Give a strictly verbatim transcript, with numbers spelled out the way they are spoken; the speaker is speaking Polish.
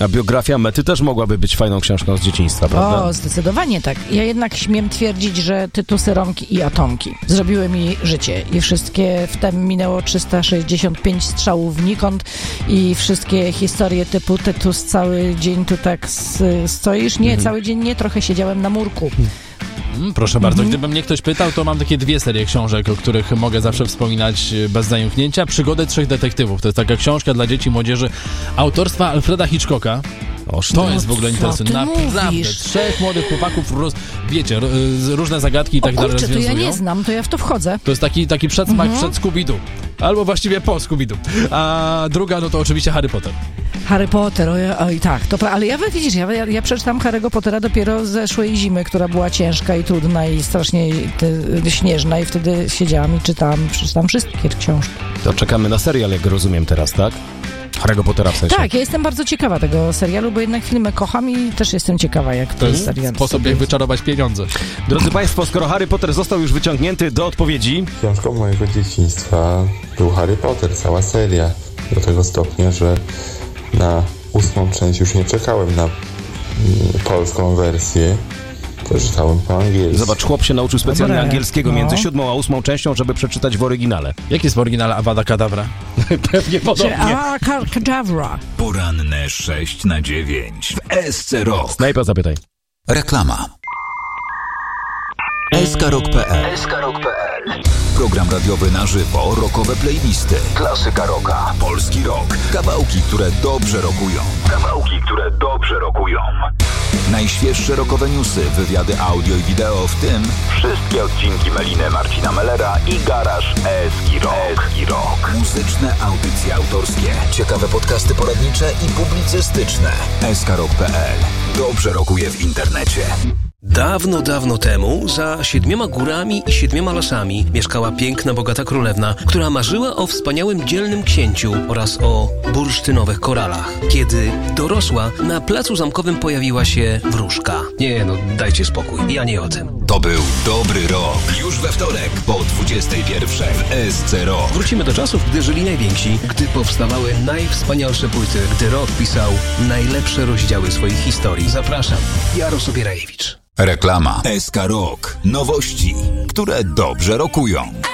A biografia Mety też mogłaby być fajną książką z dzieciństwa, prawda? O, zdecydowanie tak. Ja jednak śmiem twierdzić, że Tytusy, Romki i Atomki zrobiły mi życie i wszystkie, wtem minęło trzysta sześćdziesiąt pięć strzałów wnikąd i wszystkie historie typu Tytus, cały dzień tu tak stoisz. Nie, mhm. cały dzień nie, trochę siedziałem na murku. Mm, proszę bardzo, mm-hmm. gdyby mnie ktoś pytał, to mam takie dwie serie książek, o których mogę zawsze wspominać bez zająknięcia. Przygody trzech detektywów. To jest taka książka dla dzieci i młodzieży autorstwa Alfreda Hitchcocka. Oż, to jest w ogóle interesujące. Naprawdę. Mówisz? Trzech młodych chłopaków, roz, wiecie, ro, różne zagadki i tak o, dalej kurczę, rozwiązują. To ja nie znam, to ja w to wchodzę. To jest taki, taki przedsmak mm-hmm. przed Scooby-Doo. Albo właściwie po Scooby-Doo. A druga, no to oczywiście Harry Potter. Harry Potter, oj, oj tak, to, ale ja widzisz, ja, ja, ja przeczytam Harry'ego Pottera dopiero zeszłej zimy, która była ciężka i trudna i strasznie te, śnieżna i wtedy siedziałam i czytałam, przeczytałam wszystkie książki. To czekamy na serial, jak rozumiem teraz, tak? Harry'ego Pottera w sensie. Tak, ja jestem bardzo ciekawa tego serialu, bo jednak filmy kocham i też jestem ciekawa, jak to jest serial. Sposób, jak wyczarować pieniądze. Drodzy Państwo, skoro Harry Potter został już wyciągnięty do odpowiedzi... Książką mojego dzieciństwa był Harry Potter, cała seria. Do tego stopnia, że na ósmą część już nie czekałem na mm, polską wersję, to czytałem po angielsku. Zobacz, chłop się nauczył specjalnie Dobre. angielskiego no. między siódmą a ósmą częścią, żeby przeczytać w oryginale. Jak jest w oryginale Avada Kedavra? Pewnie podobnie. A, Kedavra. Poranne sześć na dziewięć w S C Rock. Snajpa, zapytaj. Reklama. S K Rock kropka P L. S K Rock kropka P L. Program radiowy na żywo, rockowe playlisty, klasyka rocka, polski rock, kawałki, które dobrze rockują. Kawałki, które dobrze rockują. Najświeższe rockowe newsy, wywiady audio i wideo, w tym wszystkie odcinki Meliny, Marcina Mellera i Garaż Eski Rock. Eski Rock. Muzyczne audycje autorskie, ciekawe podcasty poradnicze i publicystyczne. S K Rock kropka P L. Dobrze rockuje w internecie. Dawno, dawno temu, za siedmioma górami i siedmioma lasami mieszkała piękna, bogata królewna, która marzyła o wspaniałym, dzielnym księciu oraz o bursztynowych koralach. Kiedy dorosła, na placu zamkowym pojawiła się wróżka. Nie no, dajcie spokój, ja nie o tym. To był Dobry Rok. Już we wtorek po dwudziestej pierwszej w S C Rock. Wrócimy do czasów, gdy żyli najwięksi, gdy powstawały najwspanialsze płyty, gdy rock pisał najlepsze rozdziały swoich historii. Zapraszam, Jaros Obierajewicz. Reklama. S K Rock. Nowości, które dobrze rockują.